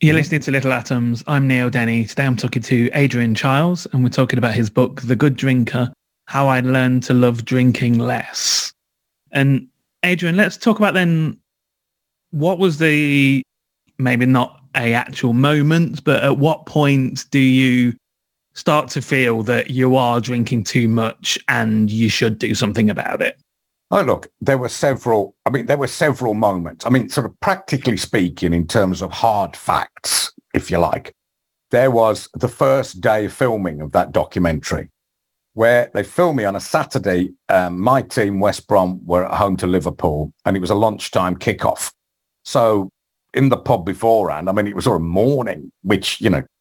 You're listening to Little Atoms. I'm Neil Denny. Today I'm talking to Adrian Chiles, and we're talking about his book, The Good Drinker, How I Learned to Love Drinking Less. And Adrian, let's talk about then, what was the, maybe not a actual moment, but at what point do you start to feel that you are drinking too much and you should do something about it? Oh, look, there were several moments. I mean, sort of practically speaking, in terms of hard facts, if you like, there was the first day of filming of that documentary where they filmed me on a Saturday. My team, West Brom, were at home to Liverpool, and it was a lunchtime kickoff. So in the pub beforehand, I mean, it was sort of morning, which,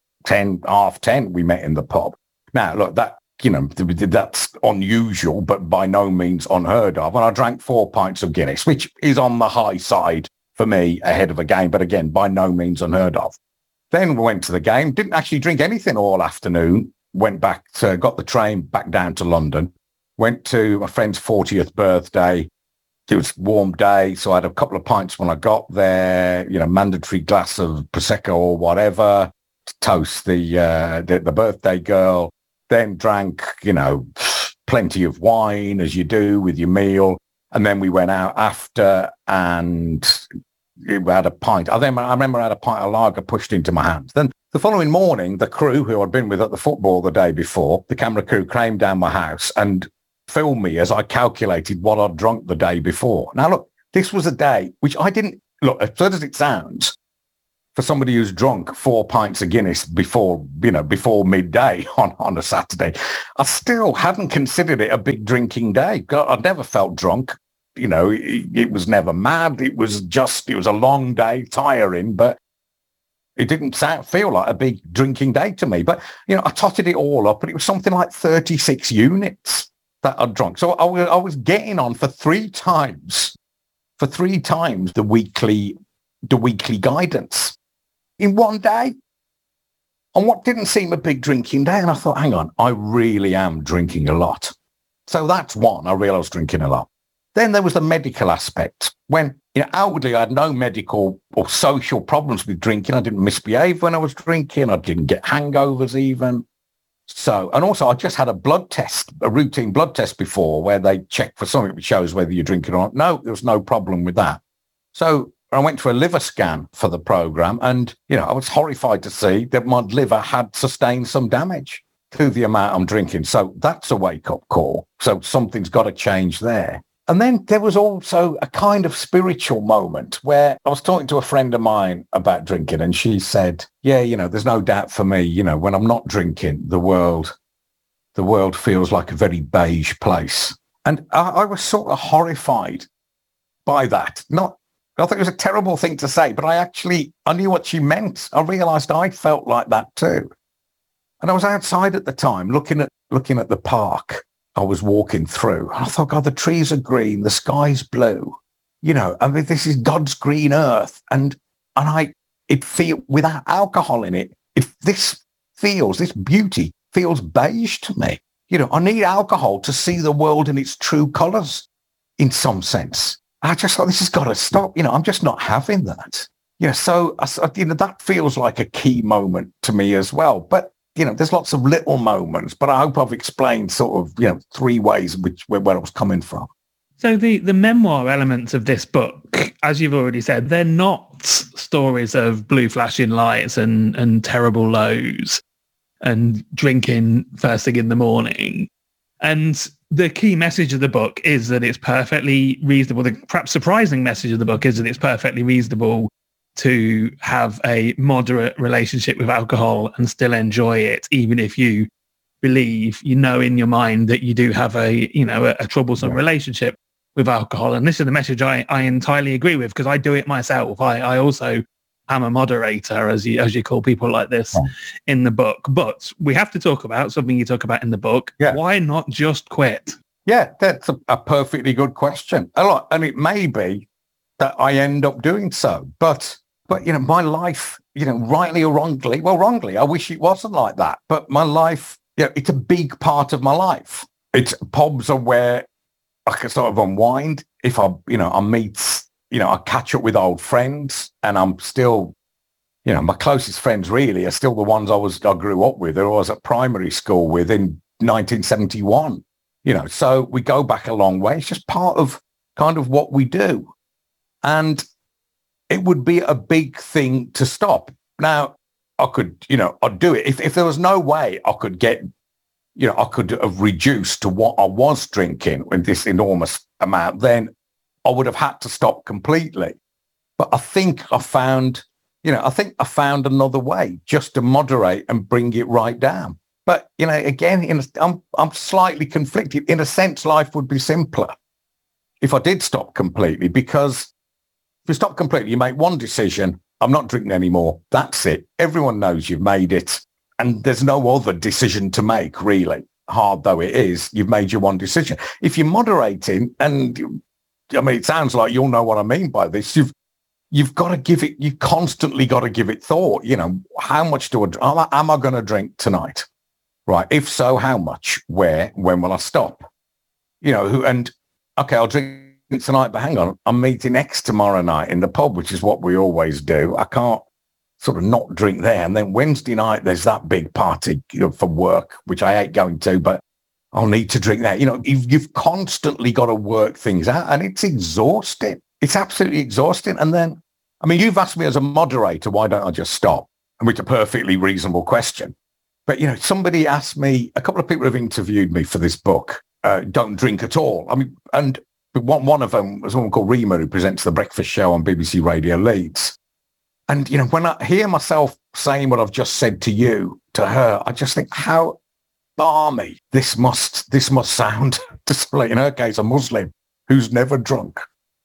10:30, we met in the pub. Now, look, that, that's unusual, but by no means unheard of. And I drank 4 pints of Guinness, which is on the high side for me ahead of a game, but again, by no means unheard of. Then we went to the game, didn't actually drink anything all afternoon, got the train back down to London, went to my friend's 40th birthday. It was a warm day, so I had a couple of pints when I got there, mandatory glass of Prosecco or whatever to toast the birthday girl. Then drank, plenty of wine, as you do with your meal. And then we went out after and we had a pint. I remember I had a pint of lager pushed into my hands. Then the following morning, the crew who I'd been with at the football the day before, the camera crew came down my house and filmed me as I calculated what I'd drunk the day before. Now, look, this was a day which I didn't, look, as absurd as it sounds, for somebody who's drunk 4 pints of Guinness before midday on a Saturday, I still hadn't considered it a big drinking day. I'd never felt drunk. It was never mad. It was a long day, tiring, but it didn't feel like a big drinking day to me. But, I totted it all up and it was something like 36 units that I'd drunk. So I was getting on for three times the weekly guidance in one day on what didn't seem a big drinking day. And I thought, hang on, I really am drinking a lot. So that's one. I realized I was drinking a lot. Then there was the medical aspect when, outwardly I had no medical or social problems with drinking. I didn't misbehave when I was drinking. I didn't get hangovers even. So, and also I just had a routine blood test before where they check for something which shows whether you're drinking or not. No, there was no problem with that. So I went to a liver scan for the program and, I was horrified to see that my liver had sustained some damage to the amount I'm drinking. So that's a wake-up call. So something's got to change there. And then there was also a kind of spiritual moment where I was talking to a friend of mine about drinking and she said, yeah, there's no doubt for me, when I'm not drinking, the world feels like a very beige place. And I was sort of horrified by that. I thought it was a terrible thing to say, but I knew what she meant. I realized I felt like that too. And I was outside at the time looking at the park I was walking through. I thought, God, the trees are green, the sky's blue. This is God's green earth. And it feels, without alcohol in it, this beauty feels beige to me. I need alcohol to see the world in its true colors in some sense. I just thought, this has got to stop. I'm just not having that. So that feels like a key moment to me as well. But, there's lots of little moments, but I hope I've explained sort of, three ways where I was coming from. So the memoir elements of this book, as you've already said, they're not stories of blue flashing lights and terrible lows and drinking first thing in the morning. And the key message of the book is that it's perfectly reasonable. The perhaps surprising message of the book is that it's perfectly reasonable to have a moderate relationship with alcohol and still enjoy it, even if you believe, in your mind that you do have a troublesome relationship with alcohol. And this is the message I entirely agree with, because I do it myself. I also am a moderator, as you call people like this in the book. But we have to talk about something you talk about in the book. Yeah. Why not just quit? Yeah, that's a perfectly good question. And it may be that I end up doing so. But my life, rightly or wrongly, I wish it wasn't like that. But my life, it's a big part of my life. Pubs are where I can sort of unwind. If I meet, I catch up with old friends and I'm still My closest friends really are still the ones I grew up with, or I was at primary school with in 1971. So we go back a long way. It's just part of kind of what we do. And it would be a big thing to stop. Now, I could, I'd do it. If there was no way I could get, I could have reduced to what I was drinking with this enormous amount, then I would have had to stop completely. But I think I found another way just to moderate and bring it right down. But, again, I'm slightly conflicted. In a sense, life would be simpler if I did stop completely, because if you stop completely, you make one decision, I'm not drinking anymore. That's it. Everyone knows you've made it. And there's no other decision to make, really. Hard though it is, you've made your one decision. If you're moderating, and it sounds like you'll know what I mean by this, you've got to give it, you constantly got to give it thought. How much am I going to drink tonight? Right. If so, how much? Where? When will I stop? Okay, I'll drink tonight, but hang on, I'm meeting X tomorrow night in the pub, which is what we always do. I can't sort of not drink there. And then Wednesday night, there's that big party for work, which I hate going to, but I'll need to drink there. You've constantly got to work things out, and it's exhausting. It's absolutely exhausting. And then, you've asked me as a moderator, why don't I just stop? And which is a perfectly reasonable question. But, somebody asked me, a couple of people have interviewed me for this book, don't drink at all. And one of them was someone called Rima, who presents The Breakfast Show on BBC Radio Leeds. And, when I hear myself saying what I've just said to you, to her, I just think how balmy this must sound to, in her case, a Muslim who's never drunk.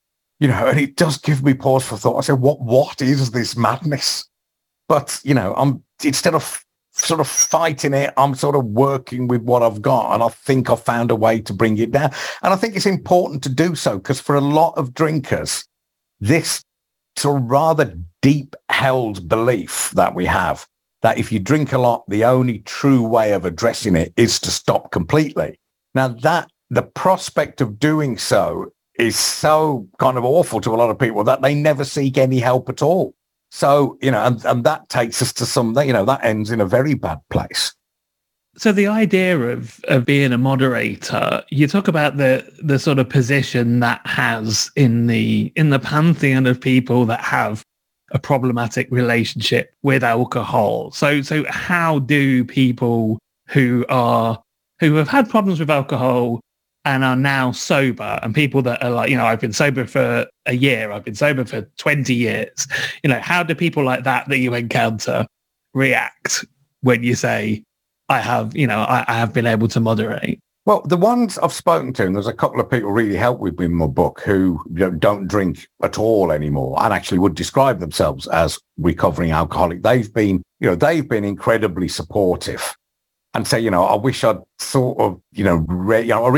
And it does give me pause for thought. I say, what is this madness? But, I'm, instead of sort of fighting it, I'm sort of working with what I've got, and I think I've found a way to bring it down. And I think it's important to do so, because for a lot of drinkers, this sort of rather deep held belief that we have that if you drink a lot, the only true way of addressing it is to stop completely. Now, that the prospect of doing so is so kind of awful to a lot of people that they never seek any help at all. So, and that takes us to that ends in a very bad place. So the idea of being a moderator, you talk about the sort of position that has in the pantheon of people that have a problematic relationship with alcohol. So how do people who have had problems with alcohol and are now sober, and people that are like, I've been sober for a year, I've been sober for 20 years, how do people like that you encounter react when you say, I have been able to moderate? Well, the ones I've spoken to, and there's a couple of people really helped with me in my book who don't drink at all anymore and actually would describe themselves as recovering alcoholic. They've been incredibly supportive. And say, I wish I'd sort of, read, I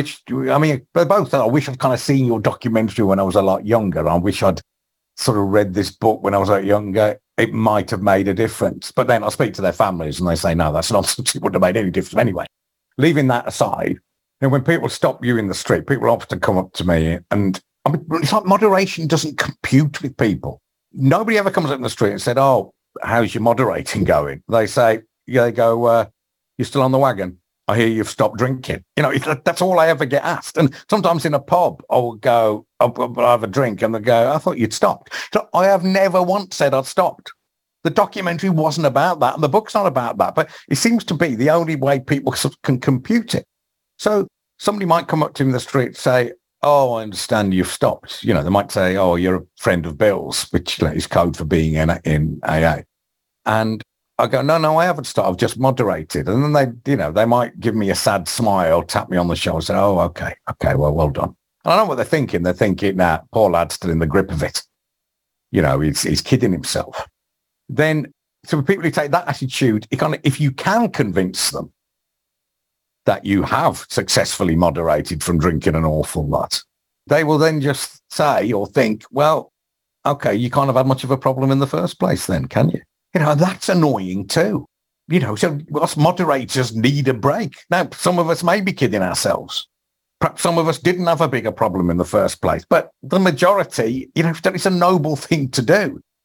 wish I'd kind of seen your documentary when I was a lot younger. I wish I'd sort of read this book when I was a lot younger. It might have made a difference. But then I speak to their families and they say, no, that's nonsense. It wouldn't have made any difference anyway. Leaving that aside, when people stop you in the street, people often come up to me, and it's like moderation doesn't compute with people. Nobody ever comes up in the street and said, oh, how's your moderating going? They say, they go, you're still on the wagon? I hear you've stopped drinking. That's all I ever get asked. And sometimes in a pub, I'll go, I'll have a drink, and they go, I thought you'd stopped. So I have never once said I'd stopped. The documentary wasn't about that, and the book's not about that, but it seems to be the only way people can compute it. So somebody might come up to me in the street and say, oh, I understand you've stopped. They might say, oh, you're a friend of Bill's, which is code for being in AA. And I go, no, I haven't stopped. I've just moderated. And then they might give me a sad smile, tap me on the shoulder, say, oh, okay, well done. And I know what they're thinking. They're thinking, nah, poor lad's still in the grip of it. He's kidding himself. Then, so for people who take that attitude, if you can convince them that you have successfully moderated from drinking an awful lot, they will then just say or think, well, okay, you can't have had much of a problem in the first place then, can you? That's annoying too. So us moderators need a break. Now, some of us may be kidding ourselves. Perhaps some of us didn't have a bigger problem in the first place. But the majority, it's a noble thing to do.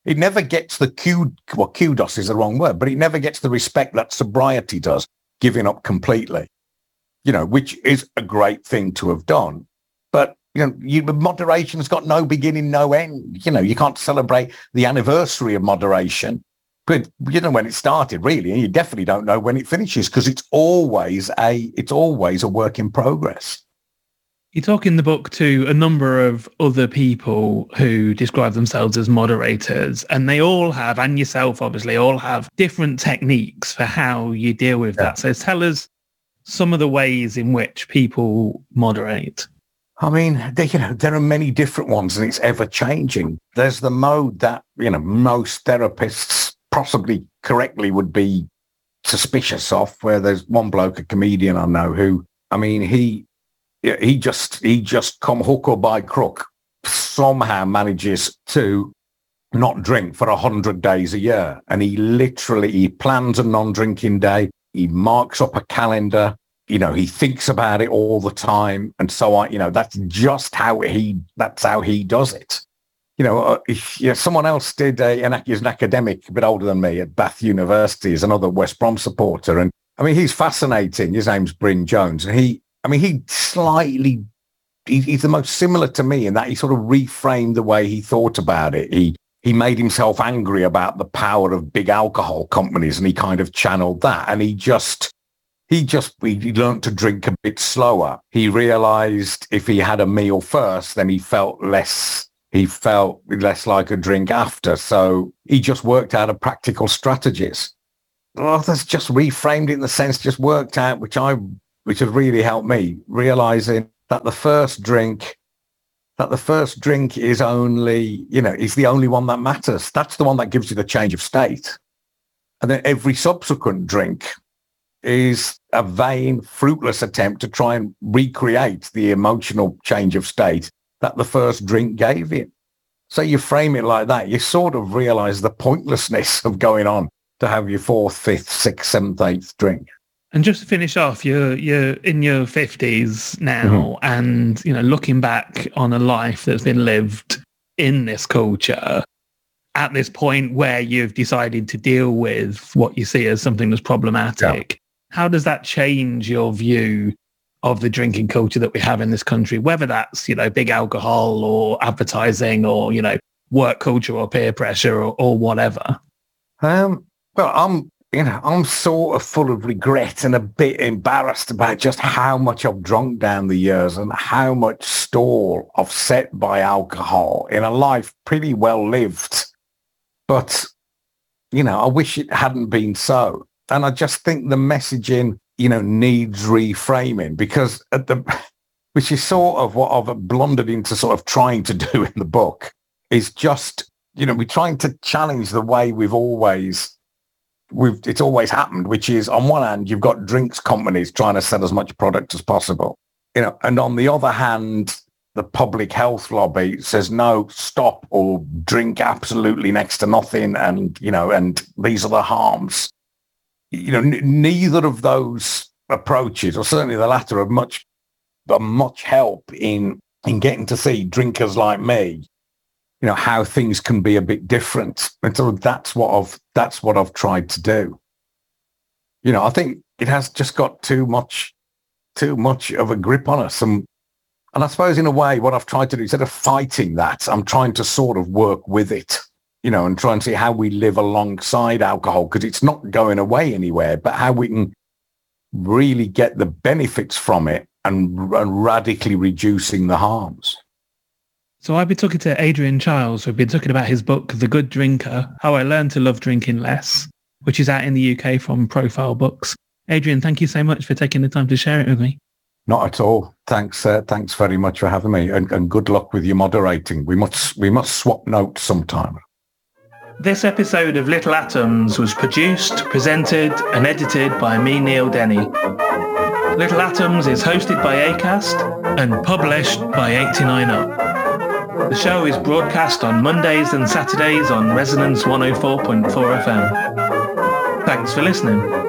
It never gets the kudos is the wrong word, but it never gets the respect that sobriety does, giving up completely, which is a great thing to have done. But, moderation's got no beginning, no end. You can't celebrate the anniversary of moderation, but when it started, really, and you definitely don't know when it finishes, because it's always a work in progress. You talk in the book to a number of other people who describe themselves as moderators, and they all have, and yourself obviously, all have different techniques for how you deal with that. So tell us some of the ways in which people moderate. I mean, there are many different ones, and it's ever changing. There's the mode that, most therapists possibly correctly would be suspicious of, where there's one bloke, a comedian I know, who, I mean, he just come hook or by crook, somehow manages to not drink for 100 days a year. And he plans a non-drinking day. He marks up a calendar. He thinks about it all the time and so on. That's just how he does it. Someone else did he's an academic, a bit older than me, at Bath University, is another West Brom supporter. And I mean, he's fascinating. His name's Bryn Jones. And he's the most similar to me in that he sort of reframed the way he thought about it. He made himself angry about the power of big alcohol companies, and he kind of channeled that. And he learned to drink a bit slower. He realized if he had a meal first, then he felt less like a drink after. So he just worked out practical strategies. Well, that's just reframed it in the sense, just worked out, which has really helped me, realizing that the first drink is only, is the only one that matters. That's the one that gives you the change of state. And then every subsequent drink is a vain, fruitless attempt to try and recreate the emotional change of state that the first drink gave you. So you frame it like that, you sort of realize the pointlessness of going on to have your 4th, 5th, 6th, 7th, 8th drink. And just to finish off, you're in your 50s now, and looking back on a life that's been lived in this culture, at this point where you've decided to deal with what you see as something that's problematic, how does that change your view of the drinking culture that we have in this country, whether that's big alcohol or advertising or work culture or peer pressure or whatever? Well, I'm sort of full of regret and a bit embarrassed about just how much I've drunk down the years and how much stall I've set by alcohol in a life pretty well lived. But, I wish it hadn't been so. And I just think the messaging, needs reframing, because which is sort of what I've blundered into sort of trying to do in the book, is just, we're trying to challenge the way it's always happened, which is, on one hand, you've got drinks companies trying to sell as much product as possible, and on the other hand, the public health lobby says, no, stop or drink absolutely next to nothing. And, and these are the harms. Neither of those approaches, or certainly the latter, are much help in getting to see drinkers like me, how things can be a bit different. And so that's what I've tried to do. I think it has just got too much of a grip on us. And I suppose in a way, what I've tried to do, instead of fighting that, I'm trying to sort of work with it, and try and see how we live alongside alcohol, because it's not going away anywhere, but how we can really get the benefits from it and radically reducing the harms. So I've been talking to Adrian Chiles, who've been talking about his book, The Good Drinker, How I Learned to Love Drinking Less, which is out in the UK from Profile Books. Adrian, thank you so much for taking the time to share it with me. Not at all. Thanks very much for having me, and good luck with your moderating. We must swap notes sometime. This episode of Little Atoms was produced, presented and edited by me, Neil Denny. Little Atoms is hosted by Acast and published by 89Up. The show is broadcast on Mondays and Saturdays on Resonance 104.4 FM. Thanks for listening.